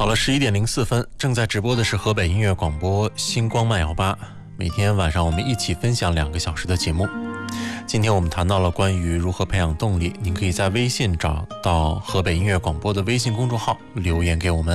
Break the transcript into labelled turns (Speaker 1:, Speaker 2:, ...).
Speaker 1: 好了，11:04，正在直播的是河北音乐广播星光慢摇吧。每天晚上我们一起分享2个小时的节目。今天我们谈到了关于如何培养动力，您可以在微信找到河北音乐广播的微信公众号留言给我们。